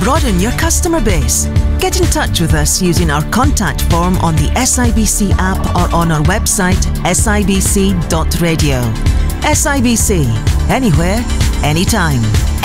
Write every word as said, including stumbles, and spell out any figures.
broaden your customer base. Get in touch with us using our contact form on the S I B C app or on our website S I B C dot radio. S I B C, anywhere, anytime.